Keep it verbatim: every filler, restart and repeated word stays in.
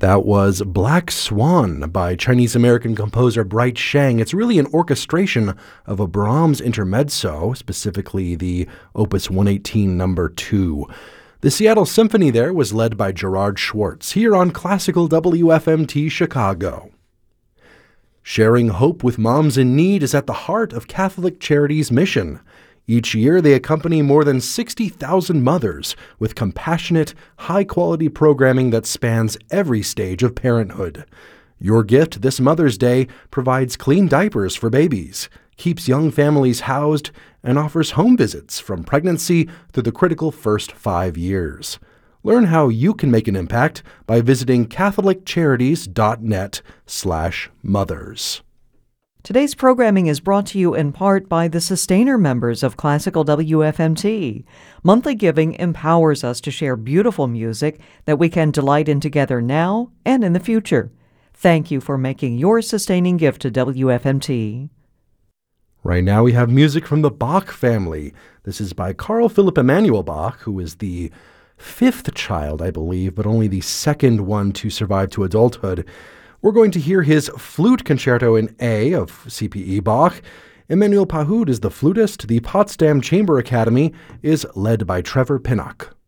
That was Black Swan by Chinese-American composer Bright Sheng. It's really an orchestration of a Brahms intermezzo, specifically the Opus one eighteen number two. The Seattle Symphony there was led by Gerard Schwartz, here on Classical W F M T Chicago. Sharing hope with moms in need is at the heart of Catholic Charities' mission. Each year, they accompany more than sixty thousand mothers with compassionate, high-quality programming that spans every stage of parenthood. Your gift this Mother's Day provides clean diapers for babies, keeps young families housed, and offers home visits from pregnancy through the critical first five years. Learn how you can make an impact by visiting catholiccharities.net slash mothers. Today's programming is brought to you in part by the Sustainer members of Classical W F M T. Monthly giving empowers us to share beautiful music that we can delight in together now and in the future. Thank you for making your sustaining gift to W F M T. Right now we have music from the Bach family. This is by Carl Philipp Emanuel Bach, who is the fifth child, I believe, but only the second one to survive to adulthood. We're going to hear his Flute Concerto in A of C P E Bach. Emmanuel Pahud is the flutist. The Potsdam Chamber Academy is led by Trevor Pinnock.